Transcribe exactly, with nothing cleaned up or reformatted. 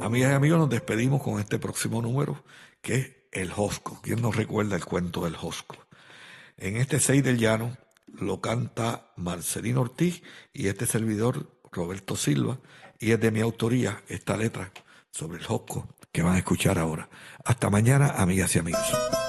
Amigas y amigos, nos despedimos con este próximo número, que es El Josco. ¿Quién nos recuerda el cuento del Josco? En este seis del llano lo canta Marcelino Ortiz y este servidor, Roberto Silva, y es de mi autoría esta letra sobre el Josco que van a escuchar ahora. Hasta mañana, amigas y amigos.